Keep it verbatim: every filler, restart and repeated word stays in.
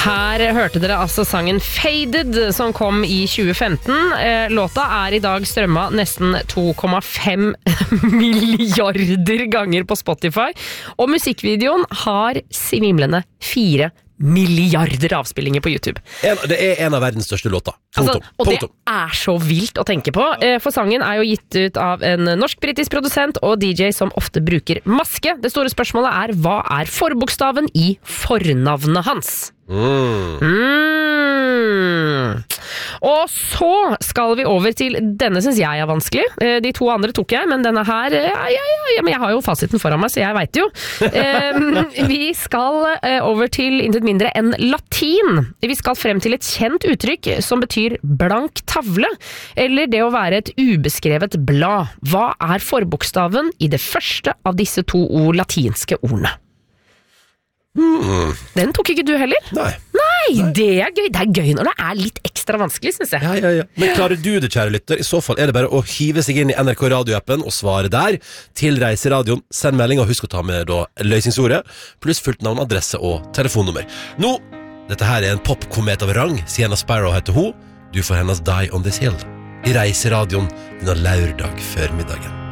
Her hørte dere altså sangen Faded, som kom i tjue femten. Eh, låta er i dag strømma nesten to komma fem milliarder ganger på Spotify, og musikkvideoen har svimlende fire milliarder avspillinger på YouTube. En, det er en av verdens største låter. Punktum. Altså, og Punktum. det er så vilt å tenke på, eh, for sangen er jo gitt ut av en norsk-britisk produsent og D J som ofte bruker maske. Det store spørsmålet er, hva er forbokstaven i fornavnet hans? Mm. Mm. Og så skal vi over til denne synes jeg er vanskelig. De to andre tok jeg, men denne her ja, ja, ja, men jeg har jo fasiten foran meg, så jeg vet jo. Vi skal over til intet mindre enn latin. Vi skal frem til et kjent uttrykk som betyr blank tavle, eller det å være et ubeskrevet blad. Hva er forbokstaven i det første av disse to ord latinske ordene? Mm. Den tok ikke du heller? Nei. Nei, det er gøy. Det er gøy når det er litt ekstra vanskelig, synes jeg. Ja, ja, ja. Men klarer du det, kjære lytter? I så fall er det bare å hive seg inn i N R K radioappen og svare der til Reiseradioen. Send melding og husk å ta med da løsningsordet, pluss fullt navn, adresse og telefonnummer. Nå, dette her er en popkomet av rang. Sienna Sparrow heter hun. Du får hennes Die on this Hill i Reiseradioen denne lørdag før middagen.